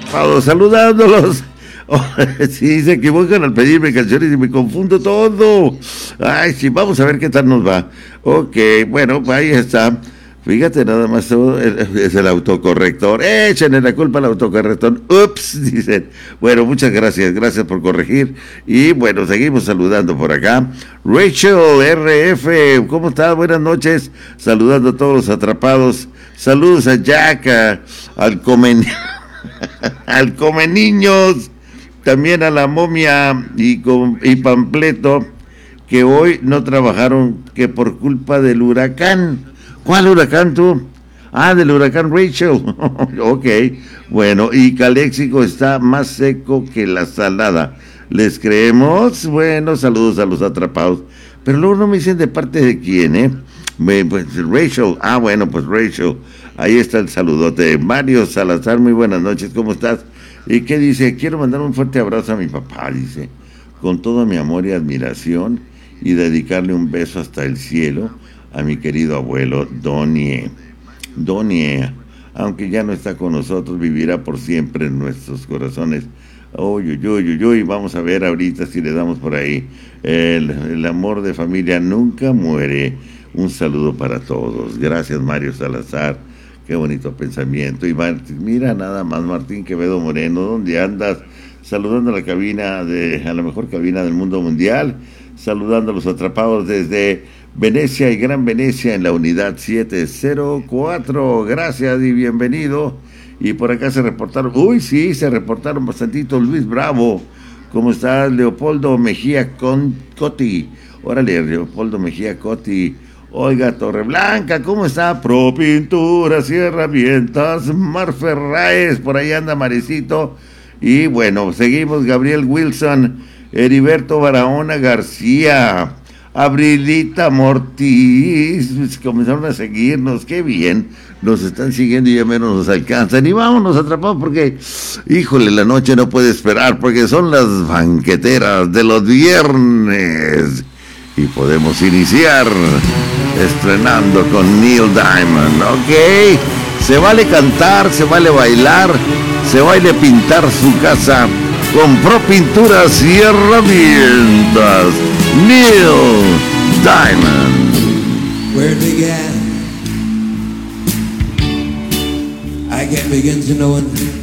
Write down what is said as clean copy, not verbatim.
atrapados, saludándolos. Oh, sí, se equivocan al pedirme canciones y me confundo todo. Ay, sí, vamos a ver qué tal nos va. Ok, bueno, ahí está. Fíjate, nada más todo es el autocorrector. Échenle la culpa al autocorrector. Ups, dicen. Bueno, muchas gracias, gracias por corregir. Y bueno, seguimos saludando por acá. Rachel RF, ¿cómo estás? Buenas noches. Saludando a todos los atrapados. Saludos a Jack, al al Come Niños, también a la Momia y Pampleto, que hoy no trabajaron, que por culpa del huracán. ¿Cuál huracán tú? Ah, del huracán Rachel. Ok, bueno, y Caléxico está más seco que la salada. ¿Les creemos? Bueno, saludos a los atrapados. Pero luego no me dicen de parte de quién, ¿eh? Pues Rachel, bueno, pues Rachel, ahí está el saludote. Mario Salazar, muy buenas noches, ¿cómo estás? ¿Y qué dice? Quiero mandar un fuerte abrazo a mi papá, dice, con todo mi amor y admiración, y dedicarle un beso hasta el cielo a mi querido abuelo Donie, aunque ya no está con nosotros, vivirá por siempre en nuestros corazones. Uy, vamos a ver ahorita si le damos por ahí. El amor de familia nunca muere. Un saludo para todos. Gracias, Mario Salazar. Qué bonito pensamiento. Y mira nada más, Martín Quevedo Moreno, ¿dónde andas? Saludando a la cabina, a la mejor cabina del mundo mundial. Saludando a los atrapados desde Venecia y Gran Venecia en la unidad 704. Gracias y bienvenido. Y por acá se reportaron, se reportaron bastantito. Luis Bravo, ¿cómo estás? Leopoldo Mejía Coti. Órale, Leopoldo Mejía Coti. Oiga, Torreblanca, ¿cómo está? Pro Pintura, Herramientas, Mar Ferraes, por ahí anda Marecito. Y bueno, seguimos, Gabriel Wilson, Heriberto Barahona García, Abrilita Mortiz, comenzaron a seguirnos, qué bien, nos están siguiendo y ya menos nos alcanzan. Y vámonos atrapados porque, híjole, la noche no puede esperar, porque son las banqueteras de los viernes. Y podemos iniciar estrenando con Neil Diamond, ¿ok? Se vale cantar, se vale bailar, se vale pintar su casa con Pro Pinturas y Herramientas. Neil Diamond. Where it began, I can't begin to know it.